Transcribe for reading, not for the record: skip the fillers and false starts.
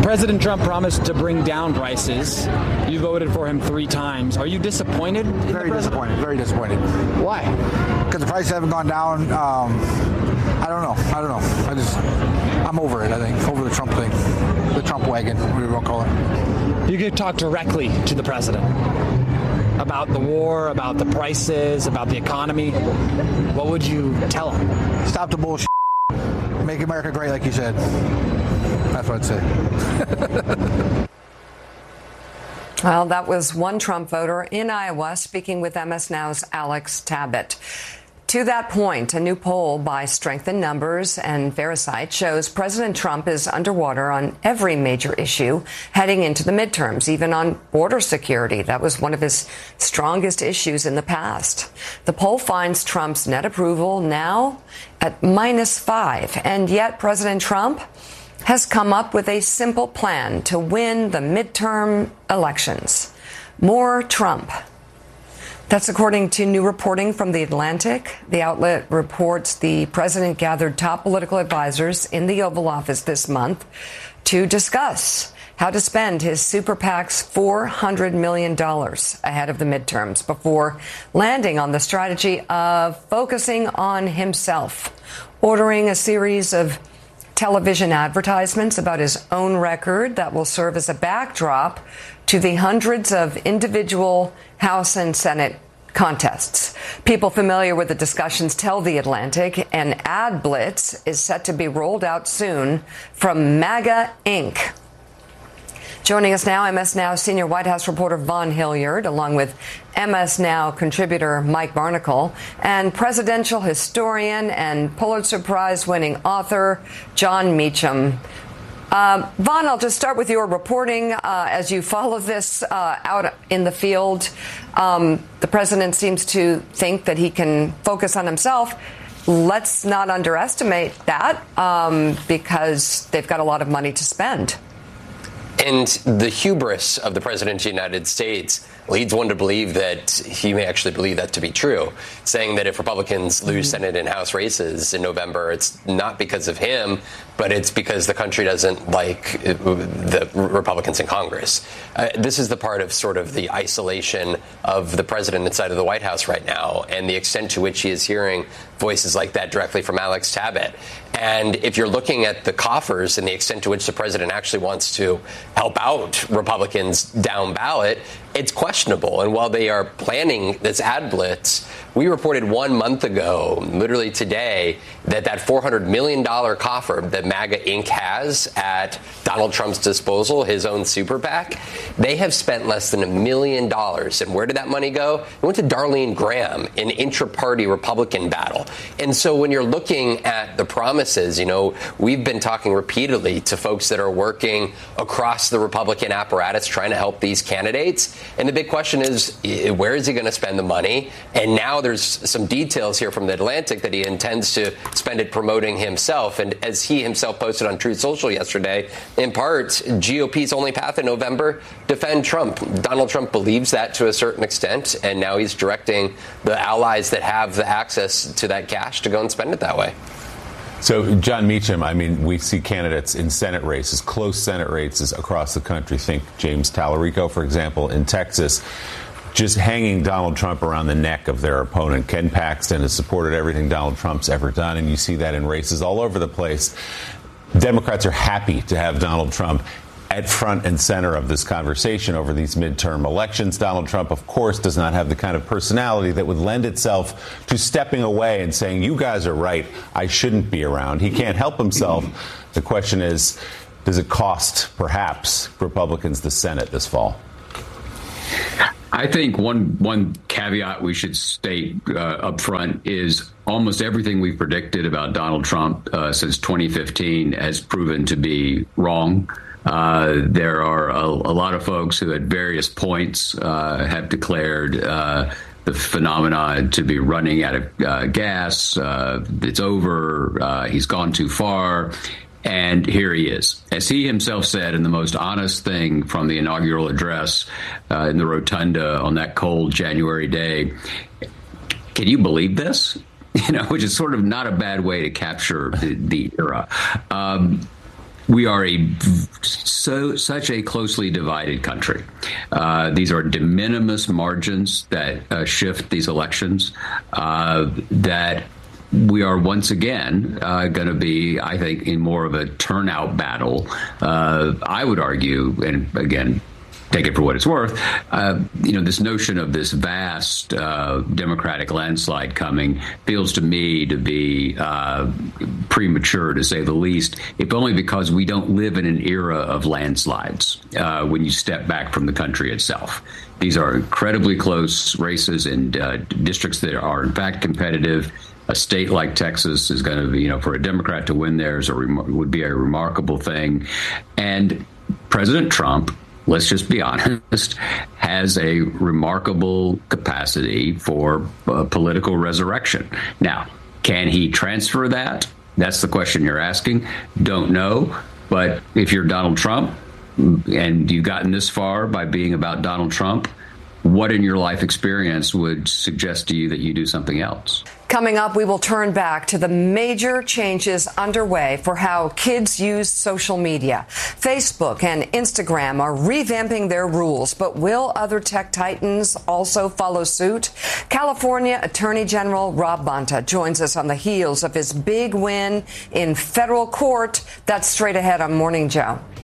President Trump promised to bring down prices. You voted for him 3 times. Are you disappointed? Very disappointed. Very disappointed. Why? Because the prices haven't gone down. I don't know. I'm over it, I think. Over the Trump thing. The Trump wagon, whatever you want to call it. You could talk directly to the president about the war, about the prices, about the economy. What would you tell him? Stop the bullshit. Make America great, like you said. That's what I'd say. Well, that was one Trump voter in Iowa speaking with MS Now's Alex Tabbitt. To that point, a new poll by Strength in Numbers and Verisight shows President Trump is underwater on every major issue heading into the midterms, even on border security. That was one of his strongest issues in the past. The poll finds Trump's net approval now at -5, and yet President Trump has come up with a simple plan to win the midterm elections. More Trump. That's according to new reporting from The Atlantic. The outlet reports the president gathered top political advisors in the Oval Office this month to discuss how to spend his super PAC's $400 million ahead of the midterms before landing on the strategy of focusing on himself, ordering a series of television advertisements about his own record that will serve as a backdrop to the hundreds of individual House and Senate contests. People familiar with the discussions tell The Atlantic an ad blitz is set to be rolled out soon from MAGA Inc. Joining us now, MS Now senior White House reporter Vaughn Hilliard, along with MS Now contributor Mike Barnicle, and presidential historian and Pulitzer Prize-winning author Jon Meacham. Vaughn, I'll just start with your reporting as you follow this out in the field. The president seems to think that he can focus on himself. Let's not underestimate that because they've got a lot of money to spend. And the hubris of the president of the United States leads one to believe that he may actually believe that to be true, saying that if Republicans lose Senate and House races in November, it's not because of him, but it's because the country doesn't like the Republicans in Congress. This is the part of sort of the isolation of the president inside of the White House right now, and the extent to which he is hearing voices like that directly from Alex Tabbitt. And if you're looking at the coffers and the extent to which the president actually wants to help out Republicans down ballot, it's questionable. And while they are planning this ad blitz, we reported 1 month ago, literally today, that $400 million coffer that MAGA Inc. has at Donald Trump's disposal, his own super PAC, they have spent less than $1 million. And where did that money go? It went to Darlene Graham, an intra-party Republican battle. And so when you're looking at the promises, we've been talking repeatedly to folks that are working across the Republican apparatus trying to help these candidates. And the big question is, where is he going to spend the money? And now there's some details here from The Atlantic that he intends to spend it promoting himself. And as he himself posted on Truth Social yesterday, in part, GOP's only path in November, defend Trump. Donald Trump believes that to a certain extent, and now he's directing the allies that have the access to that cash to go and spend it that way. So, Jon Meacham, we see candidates in Senate races, close Senate races across the country. Think James Tallarico, for example, in Texas, just hanging Donald Trump around the neck of their opponent. Ken Paxton has supported everything Donald Trump's ever done, and you see that in races all over the place. Democrats are happy to have Donald Trump at front and center of this conversation over these midterm elections. Donald Trump, of course, does not have the kind of personality that would lend itself to stepping away and saying, you guys are right, I shouldn't be around. He can't help himself. The question is, does it cost, perhaps, Republicans the Senate this fall? I think one caveat we should state up front is almost everything we've predicted about Donald Trump since 2015 has proven to be wrong. There are a lot of folks who at various points have declared the phenomenon to be running out of gas. It's over. He's gone too far. And here he is. As he himself said in the most honest thing from the inaugural address in the rotunda on that cold January day, can you believe this? Which is sort of not a bad way to capture the era. we are such a closely divided country. These are de minimis margins that shift these elections, that we are once again going to be, I think, in more of a turnout battle. I would argue, and again, take it for what it's worth, this notion of this vast Democratic landslide coming feels to me to be premature, to say the least, if only because we don't live in an era of landslides when you step back from the country itself. These are incredibly close races in districts that are, in fact, competitive. A state like Texas is going to be, for a Democrat to win there would be a remarkable thing. And President Trump, let's just be honest, has a remarkable capacity for political resurrection. Now, can he transfer that? That's the question you're asking. Don't know. But if you're Donald Trump and you've gotten this far by being about Donald Trump, what in your life experience would suggest to you that you do something else? Coming up, we will turn back to the major changes underway for how kids use social media. Facebook and Instagram are revamping their rules, but will other tech titans also follow suit? California Attorney General Rob Bonta joins us on the heels of his big win in federal court. That's straight ahead on Morning Joe.